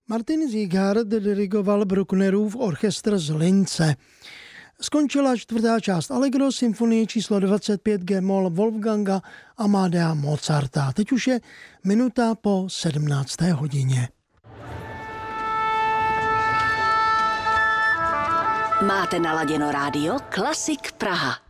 Martin Zieghardt dirigoval Brucknerův orchestr z Lince. Skončila čtvrtá část Allegro symfonie číslo 25 G-moll Wolfganga Amadea Mozarta. Teď už je minuta po 17. hodině. Máte naladěno rádio Klasik Praha.